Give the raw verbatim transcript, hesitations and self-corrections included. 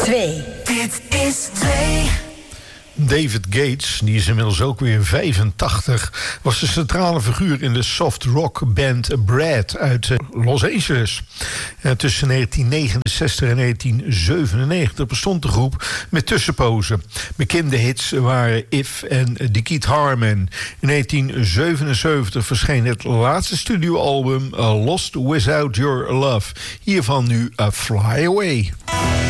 twee. Dit is twee. David Gates, die is inmiddels ook weer vijfentachtig... was de centrale figuur in de soft rock band Brad uit Los Angeles. En tussen negentien negenenzestig en negentien zevenennegentig bestond de groep met tussenpozen. Bekende hits waren If en The Keith Harmon. In negentien zevenenzeventig verscheen het laatste studioalbum Lost Without Your Love. Hiervan nu A Fly Away.